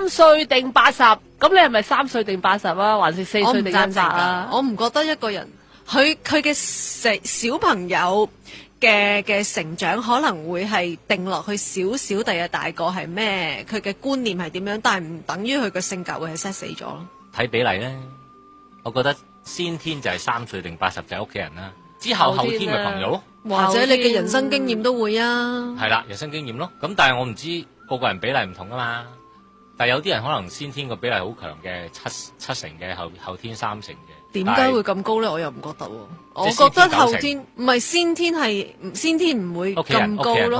3歲定80？咁你係咪3歲定80啊？還是4歲定100啊？ 我唔覺得一個人佢嘅小朋友嘅成長可能會係定落去少少，第日大個係咩？佢嘅觀念係點樣？但係唔等於佢嘅性格會係 set 死咗咯。 睇比例咧，我覺得先天就係3歲定80就係屋企人啦，之後後天咪朋友咯， 或者你嘅人生經驗都會啊。 係啦，人生經驗咯。咁但係我唔知個個人比例唔同噶嘛，但係有啲人可能先天個比例好強嘅，七成嘅，後天3成嘅。 點解會咁高咧？我又唔覺得喎。我覺得後天唔係先天唔會咁高咯。